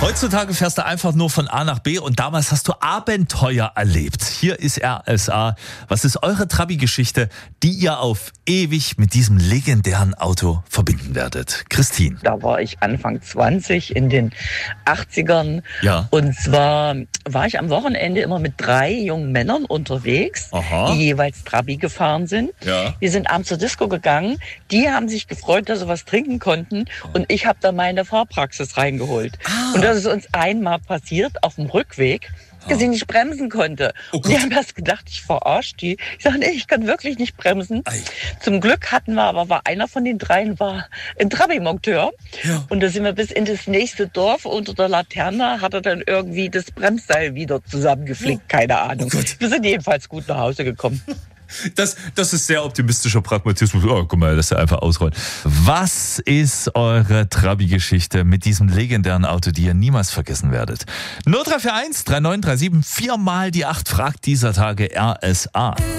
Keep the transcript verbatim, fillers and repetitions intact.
Heutzutage fährst du einfach nur von A nach B und damals hast du Abenteuer erlebt. Hier ist R S A. Was ist eure Trabi-Geschichte, die ihr auf ewig mit diesem legendären Auto verbinden werdet? Christine. Da war ich Anfang zwanzig in den achtzigern. Ja. Und zwar war ich am Wochenende immer mit drei jungen Männern unterwegs, Aha. die jeweils Trabi gefahren sind. Ja. Wir sind abends zur Disco gegangen. Die haben sich gefreut, dass sie was trinken konnten. Und ich habe da meine Fahrpraxis reingeholt. Ah. Und das ist uns einmal passiert auf dem Rückweg, dass ich nicht bremsen konnte. Oh und die Gott. haben erst gedacht, ich verarsche die. Ich sage, nee, ich kann wirklich nicht bremsen. Ei. Zum Glück hatten wir aber, war einer von den dreien war ein Trabi-Monteur. Ja. Und da sind wir bis in das nächste Dorf. Unter der Laterne hat er dann irgendwie das Bremsseil wieder zusammengeflickt. Keine Ahnung. Oh Gott. Wir sind jedenfalls gut nach Hause gekommen. Das, das ist sehr optimistischer Pragmatismus. Oh, guck mal, das ist einfach ausrollen. Was ist eure Trabi-Geschichte mit diesem legendären Auto, die ihr niemals vergessen werdet? null drei vier eins, drei neun drei sieben, viermal die acht fragt dieser Tage R S A.